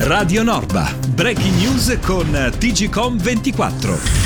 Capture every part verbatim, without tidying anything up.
Radio Norba, breaking news con T G Com ventiquattro.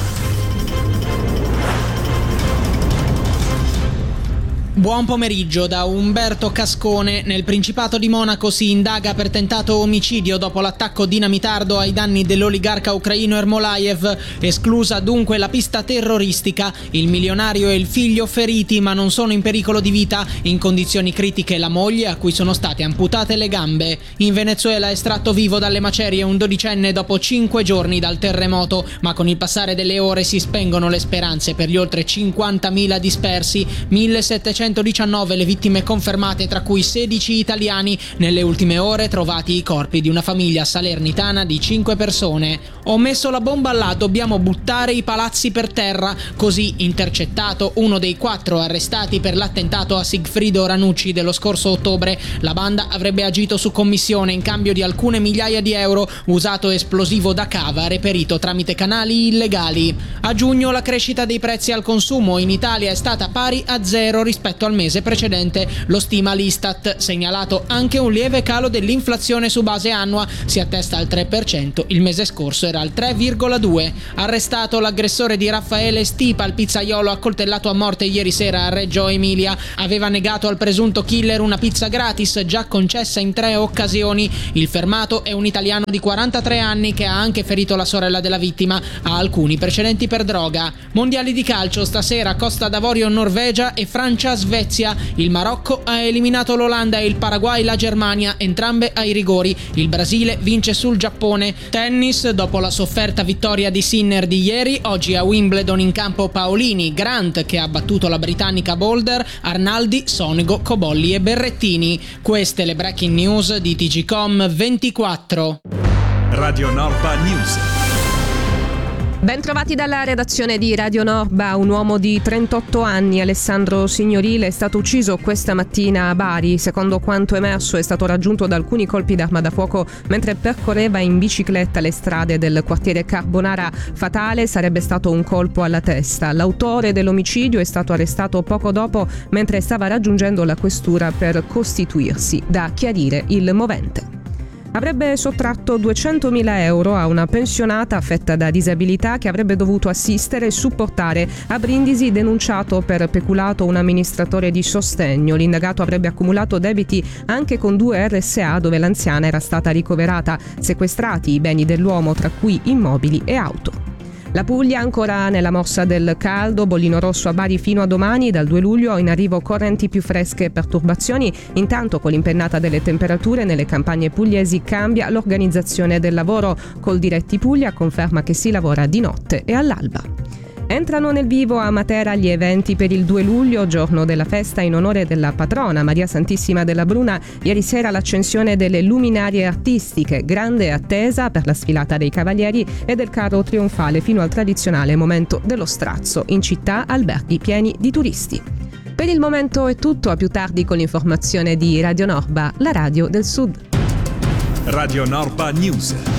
Buon pomeriggio da Umberto Cascone. Nel Principato di Monaco si indaga per tentato omicidio dopo l'attacco dinamitardo ai danni dell'oligarca ucraino Ermolaev. Esclusa dunque la pista terroristica. Il milionario e il figlio feriti ma non sono in pericolo di vita. In condizioni critiche la moglie a cui sono state amputate le gambe. In Venezuela estratto vivo dalle macerie un dodicenne dopo cinque giorni dal terremoto, ma con il passare delle ore si spengono le speranze per gli oltre cinquantamila dispersi. millesettecentodiciannove le vittime confermate, tra cui sedici italiani. Nelle ultime ore trovati i corpi di una famiglia salernitana di cinque persone. Ho messo la bomba là, dobbiamo buttare i palazzi per terra. Così intercettato uno dei quattro arrestati per l'attentato a Sigfrido Ranucci dello scorso ottobre. La banda avrebbe agito su commissione in cambio di alcune migliaia di euro, usato esplosivo da cava reperito tramite canali illegali. A giugno la crescita dei prezzi al consumo in Italia è stata pari a zero rispetto al mese precedente, lo stima l'Istat. Segnalato anche un lieve calo dell'inflazione su base annua, si attesta al tre per cento, il mese scorso era al tre virgola due. Arrestato l'aggressore di Raffaele Stipa, il pizzaiolo accoltellato a morte ieri sera a Reggio Emilia. Aveva negato al presunto killer una pizza gratis già concessa in tre occasioni. Il fermato è un italiano di quarantatré anni che ha anche ferito la sorella della vittima, ha alcuni precedenti per droga. Mondiali di calcio stasera: Costa d'Avorio Norvegia e Francia Svezia. Il Marocco ha eliminato l'Olanda e il Paraguay la Germania, entrambe ai rigori. Il Brasile vince sul Giappone. Tennis: dopo la sofferta vittoria di Sinner di ieri, oggi a Wimbledon in campo Paolini, Grant che ha battuto la britannica Boulder, Arnaldi, Sonego, Cobolli e Berrettini. Queste le breaking news di T G Com ventiquattro. Radio Norba News. Ben trovati dalla redazione di Radio Norba. Un uomo di trentotto anni, Alessandro Signorile, è stato ucciso questa mattina a Bari. Secondo quanto emerso, è stato raggiunto da alcuni colpi d'arma da fuoco mentre percorreva in bicicletta le strade del quartiere Carbonara. Fatale sarebbe stato un colpo alla testa. L'autore dell'omicidio è stato arrestato poco dopo mentre stava raggiungendo la questura per costituirsi. Da chiarire il movente. Avrebbe sottratto duecentomila euro a una pensionata affetta da disabilità che avrebbe dovuto assistere e supportare. A Brindisi, denunciato per peculato un amministratore di sostegno. L'indagato avrebbe accumulato debiti anche con due R S A dove l'anziana era stata ricoverata. Sequestrati i beni dell'uomo, tra cui immobili e auto. La Puglia ancora nella morsa del caldo, bollino rosso a Bari fino a domani. Dal due luglio in arrivo correnti più fresche e perturbazioni. Intanto, con l'impennata delle temperature nelle campagne pugliesi, cambia l'organizzazione del lavoro. Col Diretti Puglia conferma che si lavora di notte e all'alba. Entrano nel vivo a Matera gli eventi per il due luglio, giorno della festa in onore della patrona Maria Santissima della Bruna. Ieri sera l'accensione delle luminarie artistiche, grande attesa per la sfilata dei cavalieri e del carro trionfale fino al tradizionale momento dello strazzo. In città alberghi pieni di turisti. Per il momento è tutto, a più tardi con l'informazione di Radio Norba, la radio del Sud. Radio Norba News.